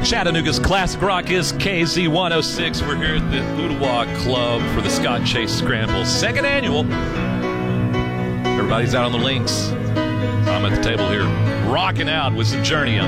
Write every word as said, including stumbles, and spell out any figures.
Chattanooga's classic rock is K Z one oh six. We're here at the Ooltewah Club for the Scott Chase Scramble, second annual. Everybody's out on the links. I'm at the table here, rocking out with some Journey.